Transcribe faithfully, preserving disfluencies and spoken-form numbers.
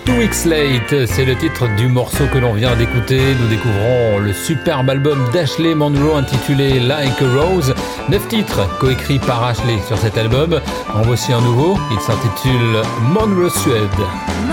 Two Weeks Late, c'est le titre du morceau que l'on vient d'écouter. Nous découvrons le superbe album d'Ashley Monroe intitulé Like a Rose. Neuf titres coécrits par Ashley sur cet album. En voici un nouveau, il s'intitule Monroe Suede.